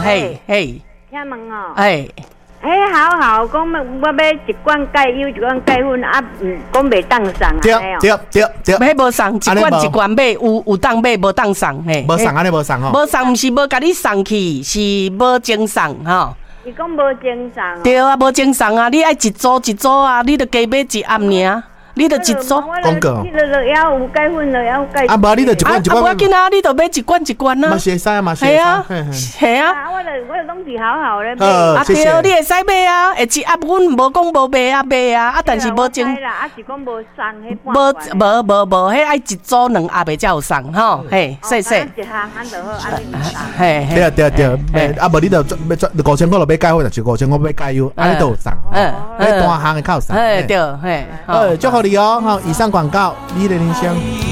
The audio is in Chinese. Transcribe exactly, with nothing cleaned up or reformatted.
嘿嘿， 听问哦， 哎。 哎，好好，讲我要一罐钙油，一罐钙粉啊，嗯，讲袂当送啊， 对对对对， 买无送，一罐一罐买，有有当买，无当送嘿。 无送安尼无送吼， 无送毋是无甲你送去，是无精送吼。 伊讲无精送。 对啊，无精送啊，你爱一组一组啊，你著加买一盒尔。你著一组， 广告。 你著著要有钙粉，著要钙。 啊，无你著一罐一罐。 啊，无要紧啊，你著买一罐一罐啊。 嘛是会使啊，嘛是会使。 系啊，系啊。 我著我著拢是好好咧买。 啊对，你会使买啊，会一盒阮无讲无卖啊卖啊，啊但是无精。 啦，啊是讲无送迄无无无无，迄爱一组两盒的才有送吼，嘿，细细。 一项安就好，安尼唔送。 嘿嘿。 对对对，啊无你著要五千块就买钙粉，就五千块买钙油，安尼都有送。嗯，迄单项的较有送。 嘿对，嘿。 呃，祝福你哦，吼，以上广告，你的铃声。